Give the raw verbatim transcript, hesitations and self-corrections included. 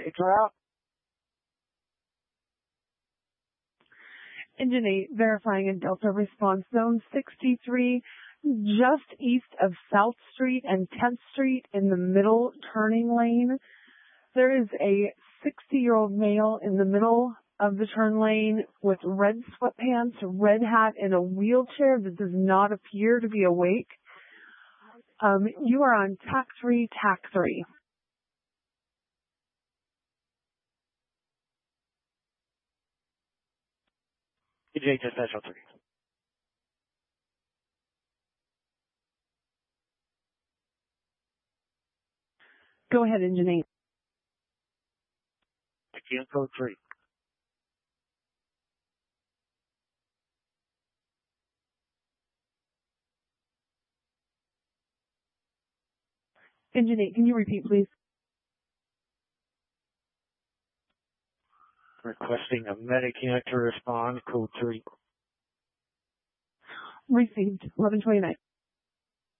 Data route. Engine eight, verifying in Delta response zone sixty-three, just east of South Street and tenth Street in the middle turning lane. There is a sixty-year-old male in the middle of the turn lane with red sweatpants, red hat, and a wheelchair that does not appear to be awake. Um, you are on tack three, tack three. Engine eight, dispatch on three. Go ahead, Engine eight. Again, code three. Engine eight, can you repeat, please? Requesting a medic unit to respond, code three. Received, eleven twenty-nine.